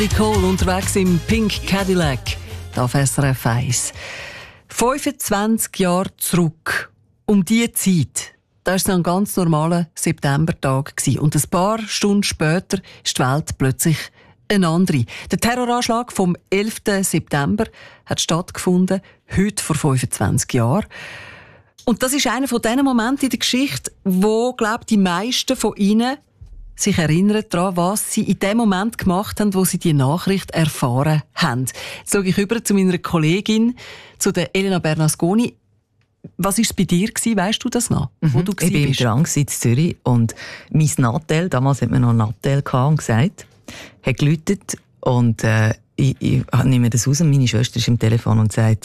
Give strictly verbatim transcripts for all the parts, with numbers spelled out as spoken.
Nicole unterwegs im Pink Cadillac, da auf S R F eins. fünfundzwanzig Jahre zurück, um diese Zeit, da war es ein ganz normaler Septembertag. Und ein paar Stunden später ist die Welt plötzlich eine andere. Der Terroranschlag vom elften September hat stattgefunden, heute vor fünfundzwanzig Jahren. Und das ist einer von diesen Momenten in der Geschichte, wo, glaube ich, die meisten von Ihnen sich erinnern daran, was sie in dem Moment gemacht haben, wo sie die Nachricht erfahren haben. Jetzt schaue ich über zu meiner Kollegin, zu der Elena Bernasconi. Was war es bei dir? Weißt du das noch? Mhm. Wo du ich war im Drang in Zürich und mein Nattel, damals hat man noch Nattel gehabt, gesagt, hat geläutet und äh, ich, ich nehme das raus und meine Schwester ist im Telefon und sagt,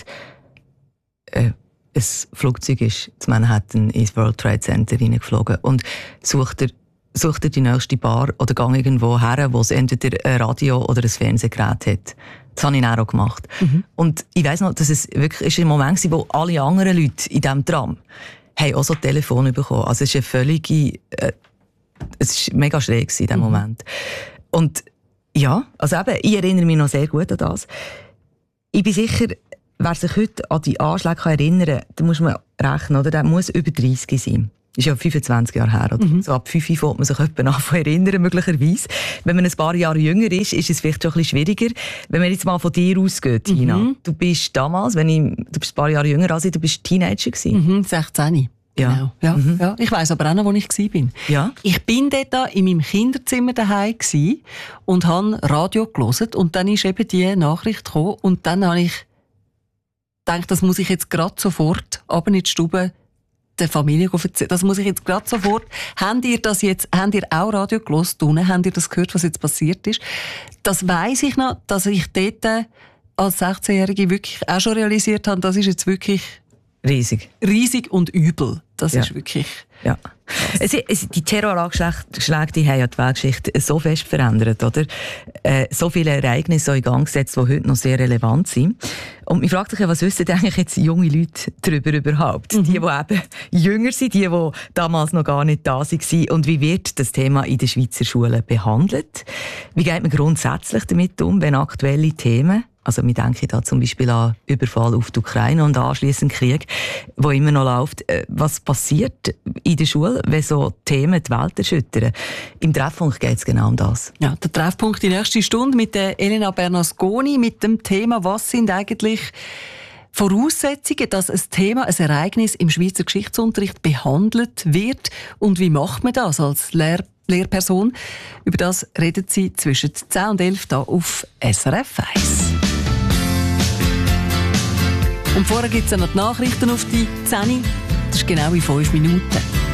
äh, ein Flugzeug ist zu Manhattan ins World Trade Center reingeflogen und sucht er Such dir die nächste Bar oder geh irgendwo her, wo es entweder ein Radio oder ein Fernsehgerät hat. Das habe ich dann auch gemacht. Mhm. Und ich weiss noch, dass es wirklich ein Moment war, wo alle anderen Leute in diesem Tram haben auch so Telefone bekommen. Also es ist eine völlige, äh, es war mega schräg in diesem mhm. Moment. Und ja, also eben, ich erinnere mich noch sehr gut an das. Ich bin sicher, wer sich heute an die Anschläge erinnern kann, da muss man rechnen, oder? Der muss über dreißig sein. Das ist ja fünfundzwanzig Jahre her. Oder? Mhm. So ab fünf fängt man sich jemanden an zu erinnern, möglicherweise. Wenn man ein paar Jahre jünger ist, ist es vielleicht schon ein bisschen schwieriger. Wenn man jetzt mal von dir ausgeht, Tina. Mhm. Du bist damals, wenn ich, du bist ein paar Jahre jünger als ich, du bist Teenager gewesen. Mhm, sechzehn. Ja. Genau. Ja, mhm. ja. Ich weiss aber auch noch, wo ich war. Ja. Ich bin dort in meinem Kinderzimmer daheim und habe Radio gehört. Und dann ist eben die Nachricht gekommen. Und dann habe ich gedacht, das muss ich jetzt gerade sofort runter in die Stube der Familie erzählen. Das muss ich jetzt gerade sofort. Habt ihr das jetzt, habt ihr auch Radio gehört? Unten? Habt ihr das gehört, was jetzt passiert ist? Das weiss ich noch, dass ich dort als sechzehnjährige wirklich auch schon realisiert habe, das ist jetzt wirklich riesig. Riesig und übel. Das ja. ist wirklich... Ja. Es, es, die Terroranschläge, die haben ja die Weltgeschichte so fest verändert, oder? Äh, so viele Ereignisse in Gang gesetzt, die heute noch sehr relevant sind. Und ich frage mich, was wissen eigentlich jetzt junge Leute darüber überhaupt? Mhm. Die, die eben jünger sind, die, die damals noch gar nicht da waren. Und wie wird das Thema in den Schweizer Schulen behandelt? Wie geht man grundsätzlich damit um, wenn aktuelle Themen, also wir denken da zum Beispiel an Überfall auf die Ukraine und anschliessend Krieg, wo immer noch läuft. Was passiert in der Schule, wenn so Themen die Welt erschüttern? Im Treffpunkt geht es genau um das. Ja, der Treffpunkt die nächste Stunde mit der Elena Bernasconi mit dem Thema, was sind eigentlich Voraussetzungen, dass ein Thema, ein Ereignis im Schweizer Geschichtsunterricht behandelt wird und wie macht man das als Lehr- Lehrperson? Über das redet sie zwischen zehn und elf hier auf S R F eins. Und vorher gibt es noch die Nachrichten auf die zehn. Das ist genau in fünf Minuten.